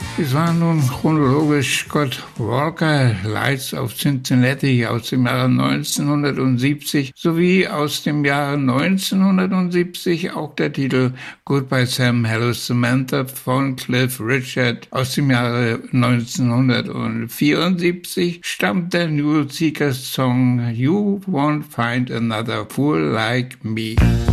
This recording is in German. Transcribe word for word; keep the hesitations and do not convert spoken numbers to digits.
Es war nun chronologisch Scott Walker, Lights of Cincinnati aus dem Jahre neunzehnhundertsiebzig sowie aus dem Jahre neunzehnhundertsiebzig auch der Titel Goodbye Sam, Hello Samantha von Cliff Richard. Aus dem Jahre neunzehnhundertvierundsiebzig stammt der New Seekers Song You Won't Find Another Fool Like Me.